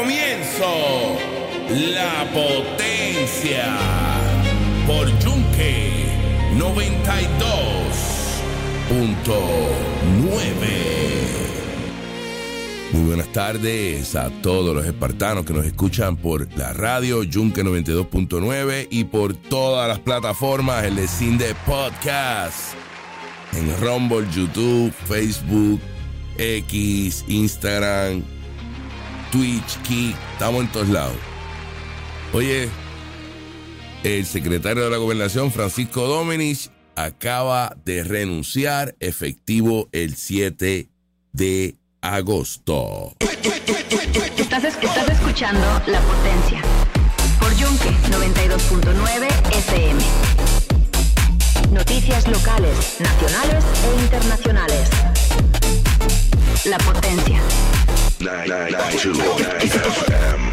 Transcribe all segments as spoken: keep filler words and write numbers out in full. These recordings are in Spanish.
comienzo La Potencia por Yunque noventa y dos punto nueve. Muy buenas tardes a todos los espartanos que nos escuchan por la radio Yunque noventa y dos punto nueve y por todas las plataformas, el Cinde Podcast, en Rumble, YouTube, Facebook, X, Instagram, Twitch, Kik, estamos en todos lados. Oye, el secretario de la Gobernación, Francisco Domenech, acaba de renunciar, efectivo el siete de agosto. Estás, estás escuchando La Potencia por Yunque noventa y dos punto nueve F M. Noticias locales, nacionales e internacionales. La Potencia. noventa y dos punto nueve F M.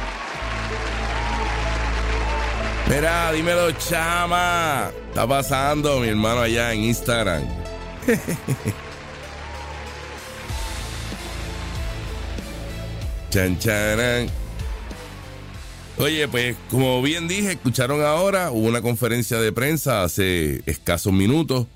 Mira, dímelo, chama. Está pasando, mi hermano, allá en Instagram. Chan, charan. Oye, pues, como bien dije, escucharon ahora, hubo una conferencia de prensa hace escasos minutos.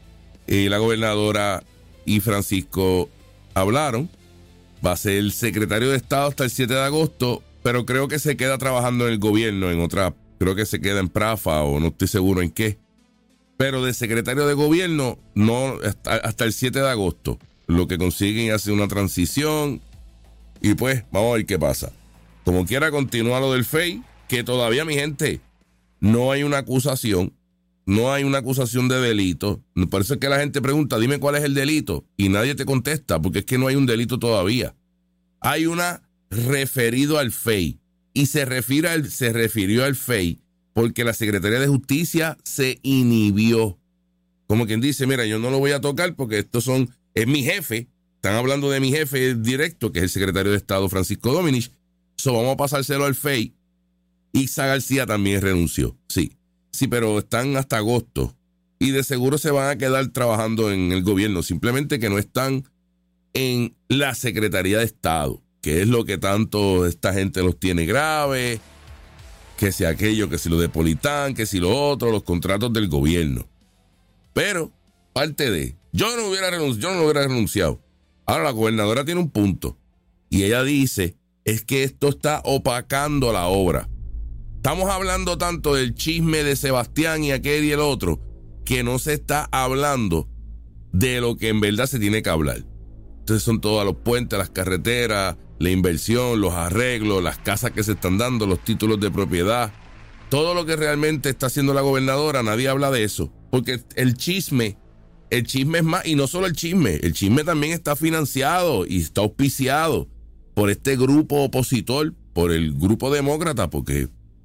Y la gobernadora y Francisco hablaron. Va a ser el secretario de Estado hasta el siete de agosto, pero creo que se queda trabajando en el gobierno, en otra, creo que se queda en Prafa o no estoy seguro en qué. Pero de secretario de gobierno, no hasta, hasta el siete de agosto. Lo que consiguen hace una transición y pues vamos a ver qué pasa. Como quiera, continúa lo del F E I, que todavía, mi gente, no hay una acusación, no hay una acusación de delito. Por eso es que la gente pregunta, dime cuál es el delito, y nadie te contesta, porque es que no hay un delito todavía. Hay una referido al F E I, y se, refiere al, se refirió al F E I porque la Secretaría de Justicia se inhibió. Como quien dice, mira, yo no lo voy a tocar porque estos son, es mi jefe, están hablando de mi jefe directo, que es el secretario de Estado, Francisco Domenech. So, vamos a pasárselo al F E I. Ixá García también renunció. Sí, sí, pero están hasta agosto. Y de seguro se van a quedar trabajando en el gobierno. Simplemente que no están en la Secretaría de Estado, que es lo que tanto esta gente los tiene grave. Que si aquello, que si lo de Politán, que si lo otro, los contratos del gobierno. Pero, parte de, yo no hubiera renunciado, yo no hubiera renunciado. Ahora la gobernadora tiene un punto. Y ella dice, es que esto está opacando la obra. Estamos hablando tanto del chisme de Sebastián y aquel y el otro, que no se está hablando de lo que en verdad se tiene que hablar. Entonces son todos los puentes, las carreteras, la inversión, los arreglos, las casas que se están dando, los títulos de propiedad. Todo lo que realmente está haciendo la gobernadora, nadie habla de eso. Porque el chisme, el chisme es más, y no solo el chisme, el chisme también está financiado y está auspiciado por este grupo opositor, por el grupo demócrata, porque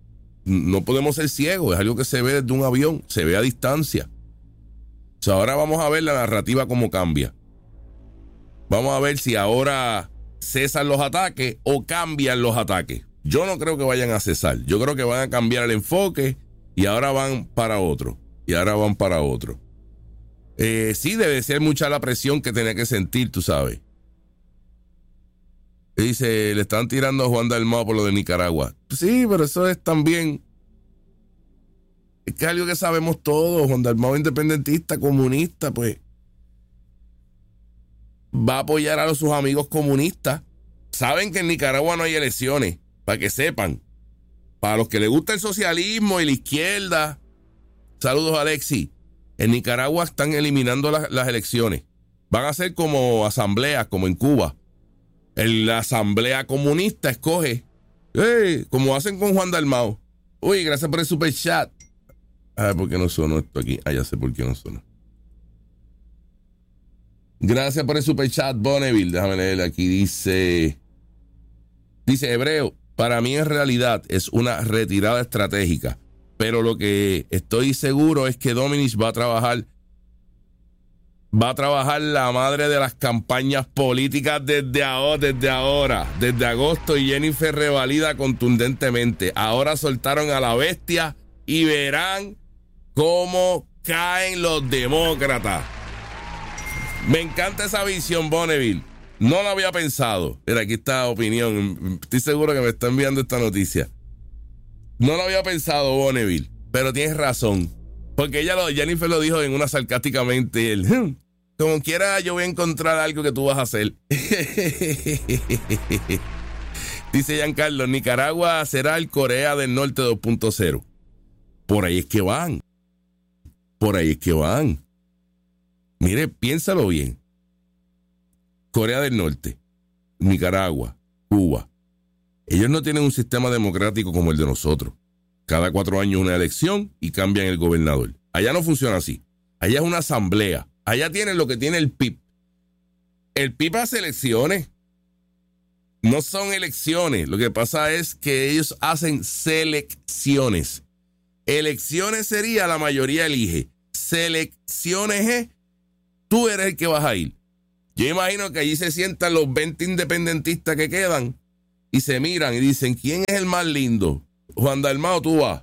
no podemos ser ciegos, es algo que se ve desde un avión, se ve a distancia. O sea, ahora vamos a ver la narrativa cómo cambia. Vamos a ver si ahora cesan los ataques o cambian los ataques. Yo no creo que vayan a cesar, yo creo que van a cambiar el enfoque y ahora van para otro, y ahora van para otro. Eh, sí, debe ser mucha la presión que tenía que sentir, tú sabes. Dice, le están tirando a Juan Dalmau por lo de Nicaragua. Sí, pero eso es también, es que es algo que sabemos todos. Juan Dalmau, independentista, comunista, pues va a apoyar a los, sus amigos comunistas. Saben que en Nicaragua no hay elecciones, para que sepan. Para los que les gusta el socialismo y la izquierda, saludos, Alexi. En Nicaragua están eliminando la, las elecciones. Van a ser como asambleas, como en Cuba. En la asamblea comunista escoge, hey, como hacen con Juan Dalmau. Uy, gracias por el super chat. Ah, ¿por qué no sonó esto aquí? Ah, ya sé por qué no sonó. Gracias por el super chat, Bonneville. Déjame leer aquí. Dice, dice Hebreo, para mí en realidad es una retirada estratégica, pero lo que estoy seguro es que Domenech va a trabajar Va a trabajar la madre de las campañas políticas desde ahora, desde ahora, desde agosto, y Jennifer revalida contundentemente. Ahora soltaron a la bestia y verán cómo caen los demócratas. Me encanta esa visión, Bonneville. No lo había pensado. Mira, aquí está opinión. Estoy seguro que me está enviando esta noticia. No lo había pensado, Bonneville, pero tienes razón. Porque ella lo, Jennifer lo dijo en una sarcásticamente. El, hm, como quiera, yo voy a encontrar algo que tú vas a hacer. Dice Giancarlo, Nicaragua será el Corea del Norte dos punto cero. Por ahí es que van. Por ahí es que van. Mire, piénsalo bien. Corea del Norte, Nicaragua, Cuba. Ellos no tienen un sistema democrático como el de nosotros. Cada cuatro años una elección y cambian el gobernador. Allá no funciona así. Allá es una asamblea. Allá tienen lo que tiene el P I B. El P I B hace elecciones. No son elecciones. Lo que pasa es que ellos hacen selecciones. Elecciones sería la mayoría elige. Selecciones es tú eres el que vas a ir. Yo imagino que allí se sientan los veinte independentistas que quedan y se miran y dicen, ¿quién es el más lindo? Juan Dalmao, tú vas.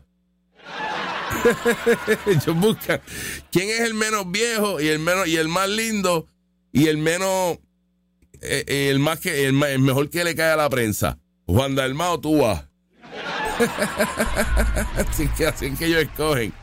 Ellos buscan quién es el menos viejo y el menos y el más lindo y el menos eh, el más que el, el mejor que le cae a la prensa. Juan Dalmao, tú vas. Así que así que ellos escogen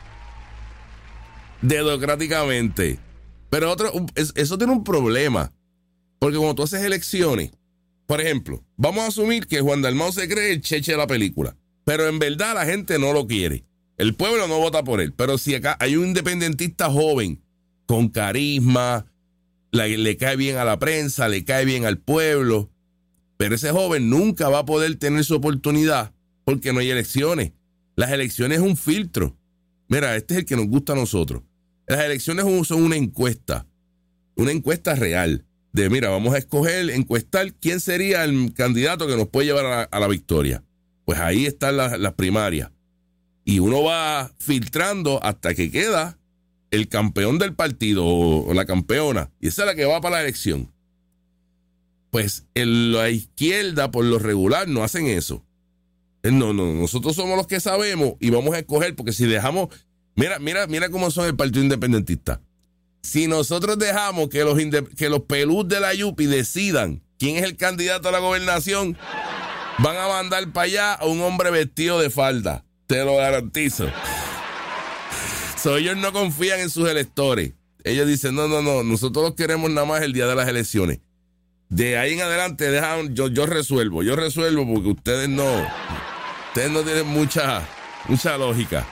democráticamente. Pero otro, eso tiene un problema. Porque cuando tú haces elecciones, por ejemplo, vamos a asumir que Juan Dalmau se cree el cheche de la película, pero en verdad la gente no lo quiere. El pueblo no vota por él. Pero si acá hay un independentista joven, con carisma, le, le cae bien a la prensa, le cae bien al pueblo, pero ese joven nunca va a poder tener su oportunidad porque no hay elecciones. Las elecciones es un filtro. Mira, este es el que nos gusta a nosotros. Las elecciones son una encuesta, una encuesta real. De mira, vamos a escoger, encuestar quién sería el candidato que nos puede llevar a la, a la victoria. Pues ahí están las, las primarias. Y uno va filtrando hasta que queda el campeón del partido o, o la campeona. Y esa es la que va para la elección. Pues en la izquierda, por lo regular, no hacen eso. No, no, nosotros somos los que sabemos y vamos a escoger, porque si dejamos... Mira, mira, mira cómo son el Partido Independentista. Si nosotros dejamos que los, que los pelús de la Yupi decidan quién es el candidato a la gobernación, van a mandar para allá a un hombre vestido de falda. Te lo garantizo. So, ellos no confían en sus electores. Ellos dicen, no, no, no, nosotros los queremos nada más el día de las elecciones. De ahí en adelante dejan, yo, yo resuelvo, yo resuelvo porque ustedes no, ustedes no tienen mucha, mucha lógica.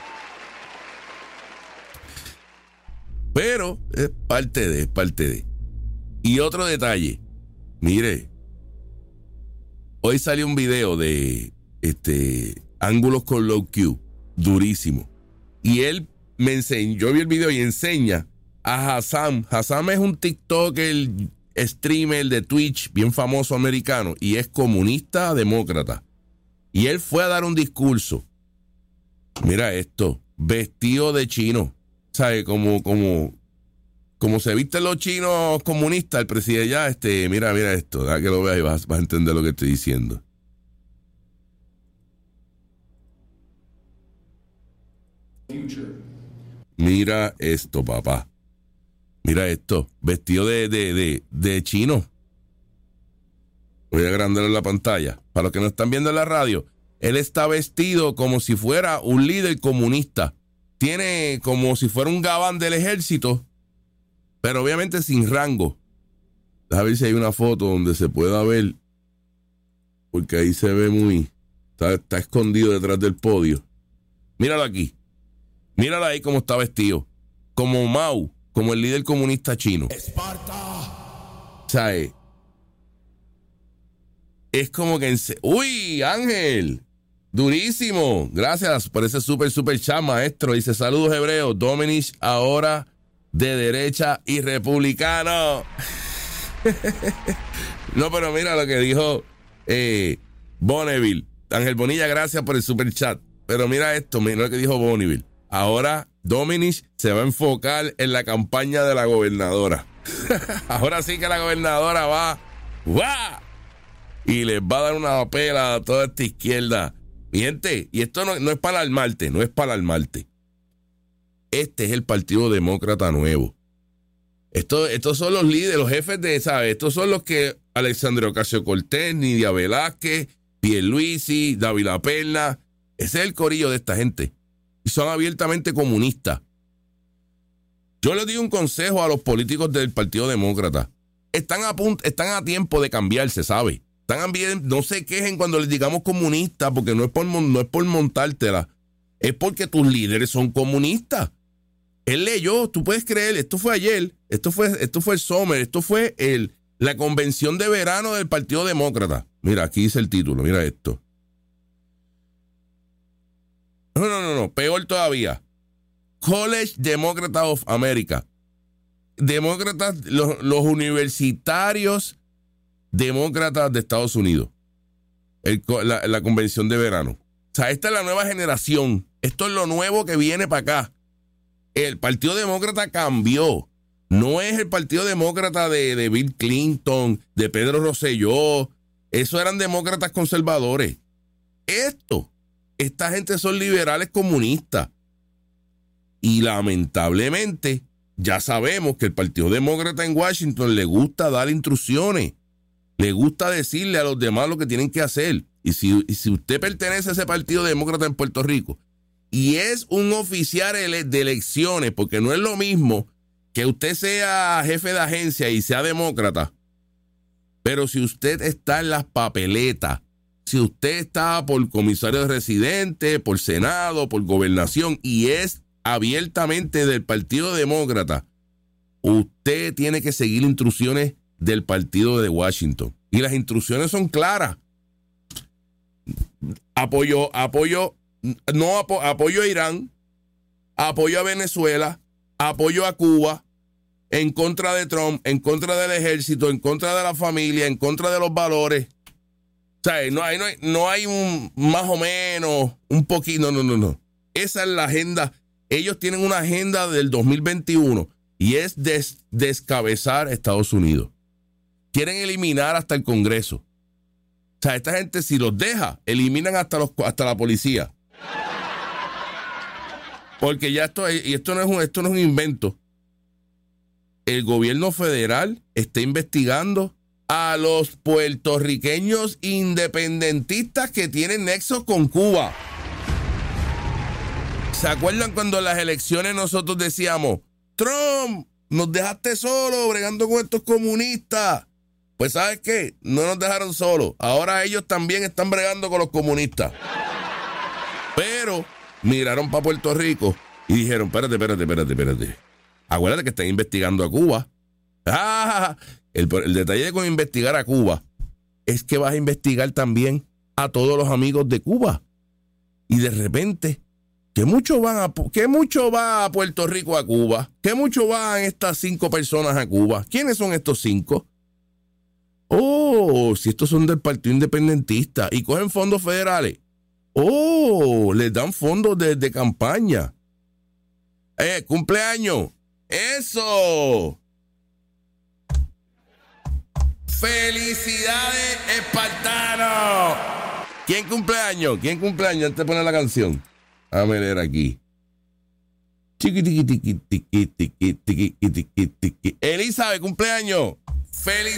Pero es parte de, es parte de. Y otro detalle, mire, hoy salió un video de este ángulos con low Q, durísimo. Y él me enseñó, yo vi el video y enseña a Hassam. Hassam es un TikToker, streamer de Twitch, bien famoso americano, y es comunista demócrata. Y él fue a dar un discurso. Mira esto, vestido de chino. ¿Sabe? Como, como, como se visten los chinos comunistas, el presidente ya, este, mira, mira esto, da que lo veas y vas, vas a entender lo que estoy diciendo. Future. Mira esto, papá. Mira esto, vestido de, de, de, de chino. Voy a agrandar en la pantalla. Para los que no están viendo en la radio, él está vestido como si fuera un líder comunista. Tiene como si fuera un gabán del ejército, pero obviamente sin rango. Déjame ver si hay una foto donde se pueda ver, porque ahí se ve muy... Está, está escondido detrás del podio. Míralo aquí. Míralo ahí cómo está vestido. Como Mao, como el líder comunista chino. ¡Esparta! ¿Sabes? Es como que... En se... ¡Uy, Ángel! Durísimo. Gracias por ese súper, súper chat, maestro. Dice, saludos hebreos. Dominich ahora de derecha y republicano. No, pero mira lo que dijo eh, Bonneville. Ángel Bonilla, gracias por el super chat. Pero mira esto, mira lo que dijo Bonneville. Ahora Dominich se va a enfocar en la campaña de la gobernadora. Ahora sí que la gobernadora va, ¡guau! Y les va a dar una pela a toda esta izquierda. Mi gente, y esto no, no es para alarmarte, no es para alarmarte. Este es el Partido Demócrata Nuevo. Esto, estos son los líderes, los jefes de, ¿sabes? Estos son los que Alexandria Ocasio-Cortez, Nidia Velázquez, Pierluisi, Dávila Perla. Ese es el corillo de esta gente. Y son abiertamente comunistas. Yo les doy un consejo a los políticos del Partido Demócrata. Están a, punto, están a tiempo de cambiarse, ¿sabes? Están a bien, no se quejen cuando les digamos comunistas, porque no es por, no es por montártela. Es porque tus líderes son comunistas. Él leyó, tú puedes creer, esto fue ayer, esto fue, esto fue el summer, esto fue el, la convención de verano del Partido Demócrata. Mira, aquí dice el título, mira esto. No, no, no, no, peor todavía. College Democrat of America. Demócratas, los, los universitarios demócratas de Estados Unidos. El, la, la convención de verano. O sea, esta es la nueva generación. Esto es lo nuevo que viene para acá. El Partido Demócrata cambió. No es el Partido Demócrata de, de Bill Clinton, de Pedro Rosselló. Esos eran demócratas conservadores. Esto, esta gente son liberales comunistas. Y lamentablemente, ya sabemos que el Partido Demócrata en Washington le gusta dar instrucciones. Le gusta decirle a los demás lo que tienen que hacer. Y si, y si usted pertenece a ese Partido Demócrata en Puerto Rico y es un oficial de elecciones, porque no es lo mismo que usted sea jefe de agencia y sea demócrata, pero si usted está en las papeletas, si usted está por comisario de residente, por Senado, por gobernación y es abiertamente del Partido Demócrata, usted tiene que seguir instrucciones del Partido de Washington. Y las instrucciones son claras. Apoyo, apoyo, no apo, apoyo a Irán, apoyo a Venezuela, apoyo a Cuba, en contra de Trump, en contra del ejército, en contra de la familia, en contra de los valores. O sea, no hay, no hay, no hay un más o menos, un poquito, no, no, no. Esa es la agenda. Ellos tienen una agenda del dos mil veintiuno y es des, descabezar a Estados Unidos. Quieren eliminar hasta el Congreso. O sea, esta gente, si los deja, eliminan hasta, los, hasta la policía. Porque ya esto, y esto no es un, esto no es un invento. El gobierno federal está investigando a los puertorriqueños independentistas que tienen nexos con Cuba. ¿Se acuerdan cuando en las elecciones nosotros decíamos, Trump, nos dejaste solos bregando con estos comunistas? Pues ¿sabes qué? No nos dejaron solos. Ahora ellos también están bregando con los comunistas. Pero miraron para Puerto Rico y dijeron, espérate, espérate, espérate, espérate. Acuérdate que están investigando a Cuba. Ah, el, el detalle con investigar a Cuba es que vas a investigar también a todos los amigos de Cuba. Y de repente, ¿qué mucho van a, qué mucho va a Puerto Rico a Cuba? ¿Qué mucho van estas cinco personas a Cuba? ¿Quiénes son estos cinco? Oh, si estos son del Partido Independentista y cogen fondos federales. Oh, les dan fondos de, de campaña. Eh, cumpleaños. ¡Eso! ¡Felicidades, espartanos! ¿Quién cumpleaños? ¿Quién cumpleaños? Antes de poner la canción. Déjame leer aquí. Elizabeth, cumpleaños. ¡Felicidades!